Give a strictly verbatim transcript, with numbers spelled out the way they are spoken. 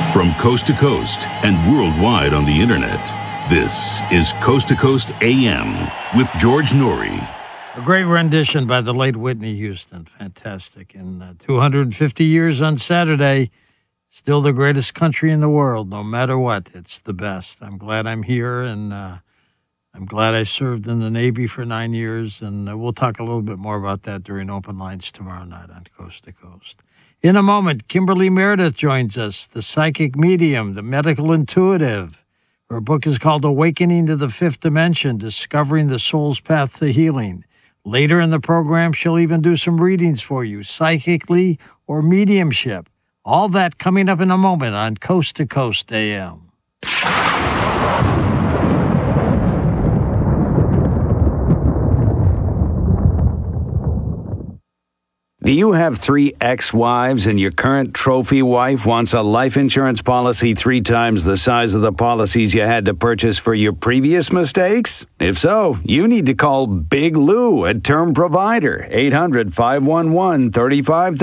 From coast to coast and worldwide on the internet, this is Coast to Coast A M with George Noory. A great rendition by the late Whitney Houston. Fantastic. And uh, two hundred fifty years on Saturday, still the greatest country in the world, no matter what. It's the best. I'm glad I'm here, and uh, I'm glad I served in the Navy for nine years, and uh, we'll talk a little bit more about that during Open Lines tomorrow night on Coast to Coast. In a moment, Kimberly Meredith joins us, the psychic medium, the medical intuitive. Her book is called Awakening to the Fifth Dimension, Discovering the Soul's Path to Healing. Later in the program, she'll even do some readings for you, psychically or mediumship. All that coming up in a moment on Coast to Coast A M. Do you have three ex-wives and your current trophy wife wants a life insurance policy three times the size of the policies you had to purchase for your previous mistakes? If so, you need to call Big Lou at Term Provider, eight hundred, five one one, three five